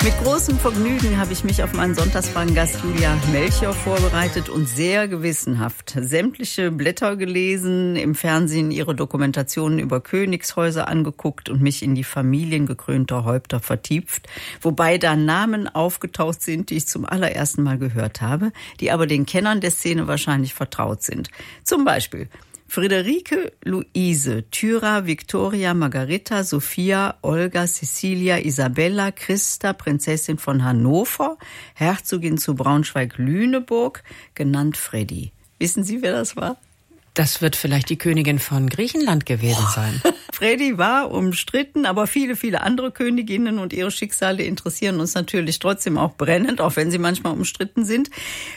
Mit großem Vergnügen habe ich mich auf meinen Sonntagsfragen-Gast Julia Melchior vorbereitet und sehr gewissenhaft sämtliche Blätter gelesen, im Fernsehen ihre Dokumentationen über Königshäuser angeguckt und mich in die Familien gekrönter Häupter vertieft, wobei da Namen aufgetaucht sind, die ich zum allerersten Mal gehört habe, die aber den Kennern der Szene wahrscheinlich vertraut sind. Zum Beispiel Friederike, Luise, Thyra, Victoria, Margarita, Sophia, Olga, Cecilia, Isabella, Christa, Prinzessin von Hannover, Herzogin zu Braunschweig-Lüneburg, genannt Freddy. Wissen Sie, wer das war? Das wird vielleicht die Königin von Griechenland gewesen sein. Freddy war umstritten, aber viele, viele andere Königinnen und ihre Schicksale interessieren uns natürlich trotzdem auch brennend, auch wenn sie manchmal umstritten sind.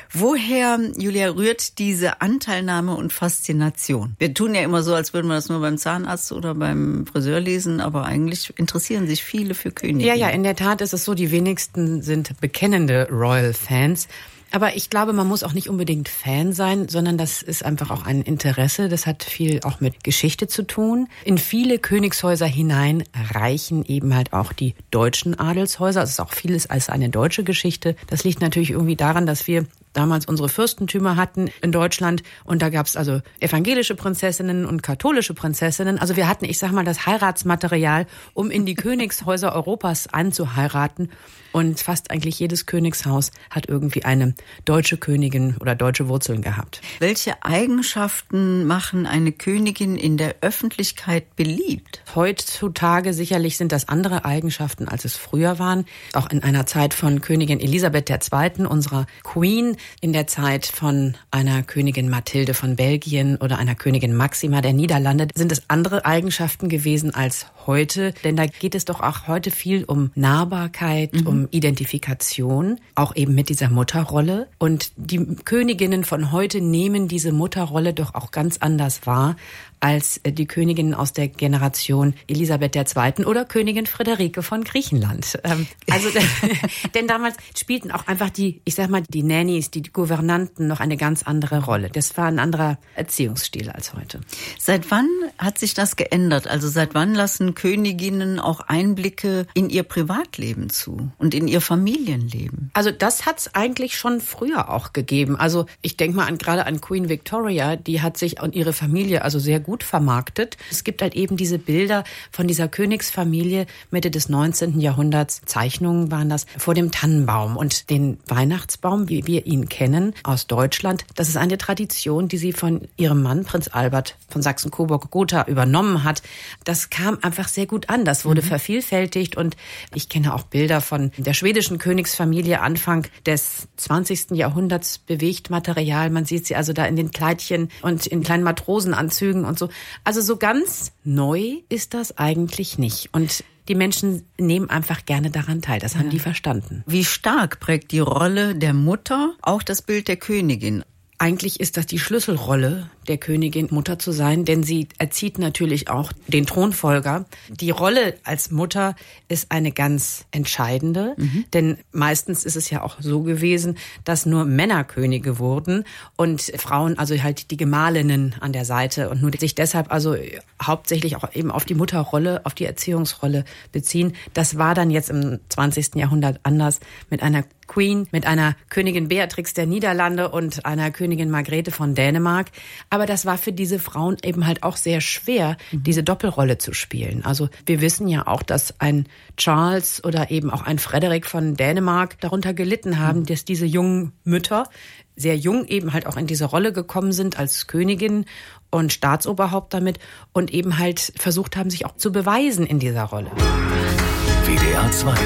Woher, Julia, rührt diese Anteilnahme und Faszination? Wir tun ja immer so, als würden wir das nur beim Zahnarzt oder beim Friseur lesen, aber eigentlich interessieren sich viele für Königinnen. Ja, in der Tat ist es so, die wenigsten sind bekennende Royal-Fans. Aber ich glaube, man muss auch nicht unbedingt Fan sein, sondern das ist einfach auch ein Interesse. Das hat viel auch mit Geschichte zu tun. In viele Königshäuser hinein reichen eben halt auch die deutschen Adelshäuser. Es ist auch vieles als eine deutsche Geschichte. Das liegt natürlich irgendwie daran, dass wir damals unsere Fürstentümer hatten in Deutschland und da gab es also evangelische Prinzessinnen und katholische Prinzessinnen. Also wir hatten, ich sag mal, das Heiratsmaterial, um in die Königshäuser Europas anzuheiraten. Und fast eigentlich jedes Königshaus hat irgendwie eine deutsche Königin oder deutsche Wurzeln gehabt. Welche Eigenschaften machen eine Königin in der Öffentlichkeit beliebt? Heutzutage sicherlich sind das andere Eigenschaften, als es früher waren. Auch in einer Zeit von Königin Elisabeth II., unserer Queen, in der Zeit von einer Königin Mathilde von Belgien oder einer Königin Maxima der Niederlande sind es andere Eigenschaften gewesen als heute. Denn da geht es doch auch heute viel um Nahbarkeit, um Identifikation, auch eben mit dieser Mutterrolle. Und die Königinnen von heute nehmen diese Mutterrolle doch auch ganz anders wahr als die Königinnen aus der Generation Elisabeth II. Oder Königin Friederike von Griechenland. Denn damals spielten auch einfach die Nannies, die Gouvernanten noch eine ganz andere Rolle. Das war ein anderer Erziehungsstil als heute. Seit wann hat sich das geändert? Also seit wann lassen Königinnen auch Einblicke in ihr Privatleben zu und in ihr Familienleben? Also das hat es eigentlich schon früher auch gegeben. Also ich denke mal gerade an Queen Victoria, die hat sich und ihre Familie also sehr gut vermarktet. Es gibt halt eben diese Bilder von dieser Königsfamilie Mitte des 19. Jahrhunderts, Zeichnungen waren das, vor dem Tannenbaum. Und den Weihnachtsbaum, wie wir ihn kennen aus Deutschland, das ist eine Tradition, die sie von ihrem Mann, Prinz Albert von Sachsen-Coburg-Gotha, übernommen hat. Das kam einfach sehr gut an. Das wurde vervielfältigt und ich kenne auch Bilder von der schwedischen Königsfamilie Anfang des 20. Jahrhunderts, bewegt Material. Man sieht sie also da in den Kleidchen und in kleinen Matrosenanzügen und so. Also so ganz neu ist das eigentlich nicht. Und die Menschen nehmen einfach gerne daran teil. Das haben die verstanden. Wie stark prägt die Rolle der Mutter auch das Bild der Königin? Eigentlich ist das die Schlüsselrolle der Königin, Mutter zu sein, denn sie erzieht natürlich auch den Thronfolger. Die Rolle als Mutter ist eine ganz entscheidende, denn meistens ist es ja auch so gewesen, dass nur Männer Könige wurden und Frauen also halt die Gemahlinnen an der Seite und nur sich deshalb also hauptsächlich auch eben auf die Mutterrolle, auf die Erziehungsrolle beziehen. Das war dann jetzt im 20. Jahrhundert anders mit einer Queen, mit einer Königin Beatrix der Niederlande und einer Königin Margrethe von Dänemark. Aber das war für diese Frauen eben halt auch sehr schwer, diese Doppelrolle zu spielen. Also wir wissen ja auch, dass ein Charles oder eben auch ein Frederik von Dänemark darunter gelitten haben, dass diese jungen Mütter sehr jung eben halt auch in diese Rolle gekommen sind als Königin und Staatsoberhaupt damit und eben halt versucht haben, sich auch zu beweisen in dieser Rolle. WDR 2